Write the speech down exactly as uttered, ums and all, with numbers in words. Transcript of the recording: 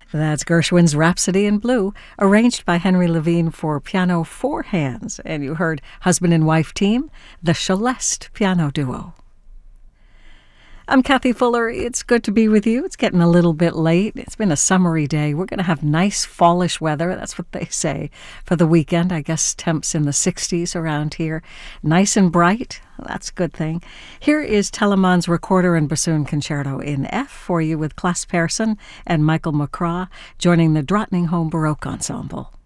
That's Gershwin's Rhapsody in Blue, arranged by Henry Levine for piano four hands. And you heard husband and wife team, the Celeste Piano Duo. I'm Kathy Fuller. It's good to be with you. It's getting a little bit late. It's been a summery day. We're going to have nice fallish weather. That's what they say for the weekend. I guess temps in the sixties around here. Nice and bright. That's a good thing. Here is Telemann's Recorder and Bassoon Concerto in F for you with Klaas Persson and Michael McCraw joining the Drottningholm Baroque Ensemble.